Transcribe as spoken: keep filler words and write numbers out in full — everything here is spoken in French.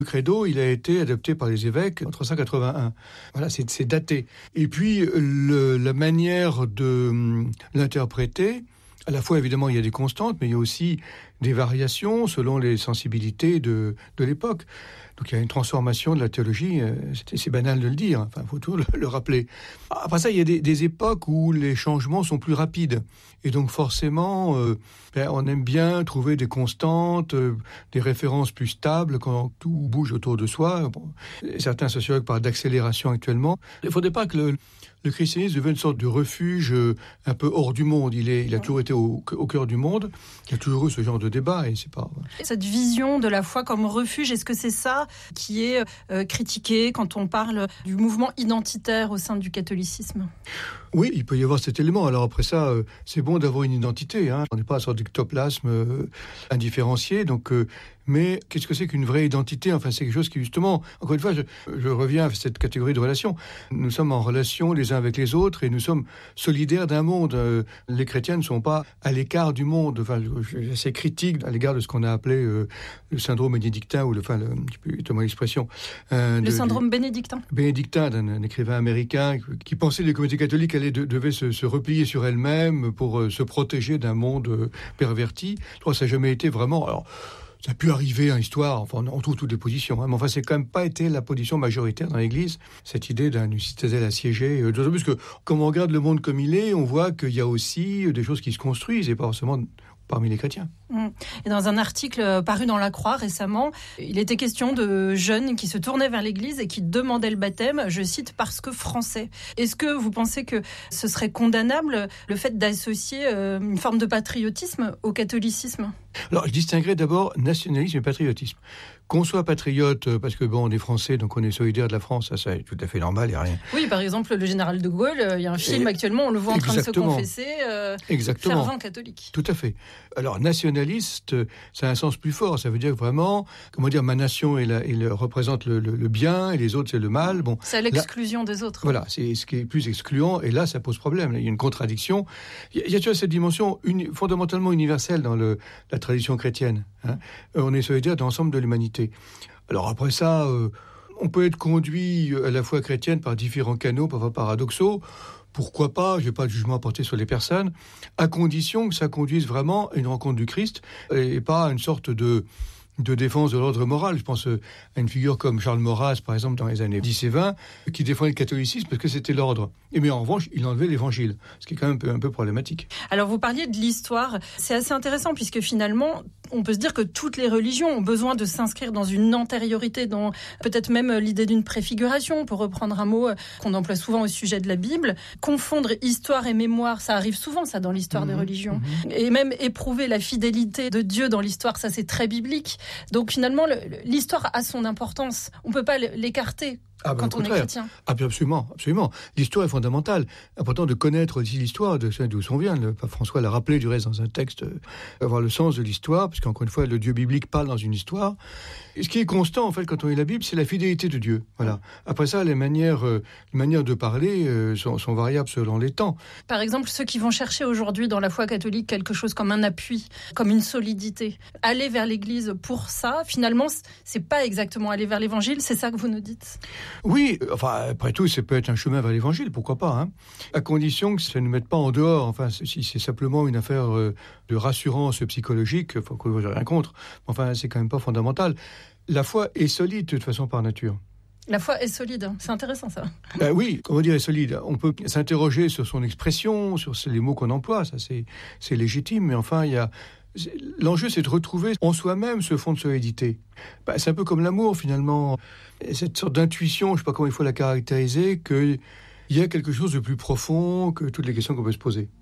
Le credo, il a été adopté par les évêques en trois cent quatre-vingt-un. Voilà, c'est, c'est daté. Et puis, le, la manière de hum, l'interpréter, à la fois, évidemment, il y a des constantes, mais il y a aussi des variations selon les sensibilités de, de l'époque. Donc, il y a une transformation de la théologie, euh, c'est, c'est banal de le dire, enfin, il faut toujours le, le rappeler. Après ça, il y a des, des époques où les changements sont plus rapides. Et donc, forcément, euh, ben, on aime bien trouver des constantes, euh, des références plus stables quand tout bouge autour de soi. Bon, certains sociologues parlent d'accélération actuellement. Il ne faudrait pas que le... Le christianisme devient une sorte de refuge euh, un peu hors du monde. Il, est, il a toujours été au, au cœur du monde. Il y a toujours eu ce genre de débat. Et c'est pas... Cette vision de la foi comme refuge, est-ce que c'est ça qui est euh, critiqué quand on parle du mouvement identitaire au sein du catholicisme ? Oui, il peut y avoir cet élément. Alors après ça, euh, c'est bon d'avoir une identité. Hein. On n'est pas un sorte d'ectoplasme euh, indifférencié. Donc, euh, mais qu'est-ce que c'est qu'une vraie identité ? Enfin, c'est quelque chose qui, justement, encore une fois, je, je reviens à cette catégorie de relations. Nous sommes en relation les uns avec les autres et nous sommes solidaires d'un monde. Euh, les chrétiens ne sont pas à l'écart du monde. Enfin, je, je suis assez critique à l'égard de ce qu'on a appelé euh, le syndrome bénédictin, ou le, enfin, le, un petit peu étonnant l'expression. Euh, le de, syndrome du, bénédictin Bénédictin, d'un, d'un écrivain américain qui pensait que les communautés catholiques allaient, de, devaient se, se replier sur elles-mêmes pour euh, se protéger d'un monde euh, perverti. Je crois que ça n'a jamais été vraiment... Alors, ça a pu arriver en histoire, enfin, on trouve toutes les positions, hein, mais enfin, c'est quand même pas été la position majoritaire dans l'Église, cette idée d'une citadelle assiégée. Euh, d'autant plus que, comme on regarde le monde comme il est, on voit qu'il y a aussi des choses qui se construisent, et pas forcément parmi les chrétiens. Et dans un article paru dans La Croix récemment, il était question de jeunes qui se tournaient vers l'Église et qui demandaient le baptême, je cite, parce que français. Est-ce que vous pensez que ce serait condamnable, le fait d'associer une forme de patriotisme au catholicisme ? Alors, je distinguerais d'abord nationalisme et patriotisme. Qu'on soit patriote, parce que bon, on est français, donc on est solidaire de la France, ça, ça est tout à fait normal, il n'y a rien. Oui, par exemple, le général de Gaulle, il y a un film et actuellement, on le voit en train Exactement. de se confesser, euh, fervent catholique. Tout à fait. Alors, nationaliste, ça a un sens plus fort, ça veut dire vraiment, comment dire, ma nation est la, est le, représente le, le, le bien, et les autres, c'est le mal. Bon, c'est à l'exclusion là, des autres. Voilà, c'est ce qui est plus excluant, et là, ça pose problème, il y a une contradiction. Il y a, tu vois, cette dimension uni, fondamentalement universelle dans le, la tradition chrétienne. Hein. On est solidaire de l'ensemble de l'humanité. Alors après ça, euh, on peut être conduit à la foi chrétienne par différents canaux, parfois paradoxaux. Pourquoi pas ? Je n'ai pas de jugement à porter sur les personnes, à condition que ça conduise vraiment à une rencontre du Christ et pas à une sorte de... de défense de l'ordre moral. Je pense à une figure comme Charles Maurras, par exemple, dans les années dix et vingt, qui défendait le catholicisme parce que c'était l'ordre. Et mais en revanche, il enlevait l'évangile, ce qui est quand même un peu, un peu problématique. Alors, vous parliez de l'histoire. C'est assez intéressant, puisque finalement, on peut se dire que toutes les religions ont besoin de s'inscrire dans une antériorité, dans peut-être même l'idée d'une préfiguration, pour reprendre un mot qu'on emploie souvent au sujet de la Bible. Confondre histoire et mémoire, ça arrive souvent, ça, dans l'histoire mmh, des religions. Mmh. Et même éprouver la fidélité de Dieu dans l'histoire, ça, c'est très biblique. Donc finalement, le, l'histoire a son importance. On ne peut pas l'écarter ah ben, quand on est chrétien. Ah bien absolument, absolument. L'histoire est fondamentale. Important de connaître aussi l'histoire, de d'où on vient. Le pape François l'a rappelé du reste dans un texte, euh, avoir le sens de l'histoire, parce qu'encore une fois, le Dieu biblique parle dans une histoire. Et ce qui est constant, en fait, quand on lit la Bible, c'est la fidélité de Dieu. Voilà. Après ça, les manières, euh, les manières de parler euh, sont, sont variables selon les temps. Par exemple, ceux qui vont chercher aujourd'hui dans la foi catholique quelque chose comme un appui, comme une solidité, aller vers l'Église pour ça, finalement, c'est pas exactement aller vers l'Évangile, c'est ça que vous nous dites ? Oui, enfin, après tout, ça peut être un chemin vers l'Évangile, pourquoi pas, hein, à condition que ça ne nous mette pas en dehors. Enfin, si c'est simplement une affaire euh, de rassurance psychologique, enfin, que j'ai rien contre, enfin, c'est quand même pas fondamental. La foi est solide, de toute façon, par nature. La foi est solide, c'est intéressant ça. Ben oui, comment dire est solide ? On peut s'interroger sur son expression, sur les mots qu'on emploie, ça c'est, c'est légitime, mais enfin, il y a... L'enjeu, c'est de retrouver en soi-même ce fond de solidité. Ben, c'est un peu comme l'amour, finalement. Cette sorte d'intuition, je ne sais pas comment il faut la caractériser, qu'il y a quelque chose de plus profond que toutes les questions qu'on peut se poser.